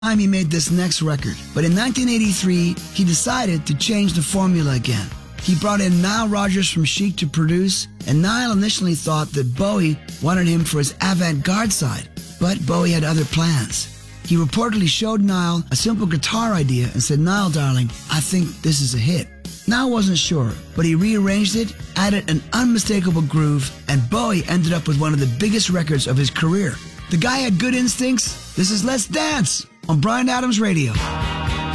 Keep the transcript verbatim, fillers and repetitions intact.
time he made this next record. But in nineteen eighty-three, he decided to change the formula again. He brought in Nile Rodgers from Chic to produce, and Nile initially thought that Bowie wanted him for his avant-garde side, but Bowie had other plans. He reportedly showed Nile a simple guitar idea and said, "Nile, darling, I think this is a hit." Nile wasn't sure, but he rearranged it, added an unmistakable groove, and Bowie ended up with one of the biggest records of his career. The guy had good instincts. This is Let's Dance on Bryan Adams Radio.